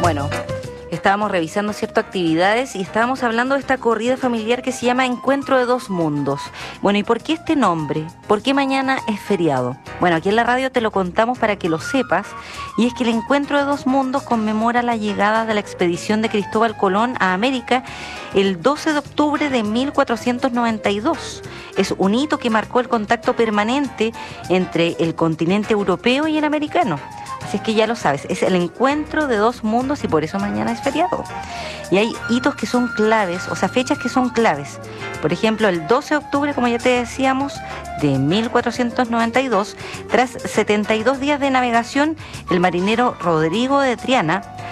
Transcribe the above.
Bueno, estábamos revisando ciertas actividades y estábamos hablando de esta corrida familiar que se llama Encuentro de Dos Mundos. Bueno, ¿y por qué este nombre? ¿Por qué mañana es feriado? Bueno, aquí en la radio te lo contamos para que lo sepas, y es que el Encuentro de Dos Mundos conmemora la llegada de la expedición de Cristóbal Colón a América el 12 de octubre de 1492. Es un hito que marcó el contacto permanente entre el continente europeo y el americano. Así es que ya lo sabes, es el encuentro de dos mundos y por eso mañana es feriado. Y hay hitos que son claves, o sea, fechas que son claves. Por ejemplo, el 12 de octubre, como ya te decíamos, de 1492, tras 72 días de navegación, el marinero Rodrigo de Triana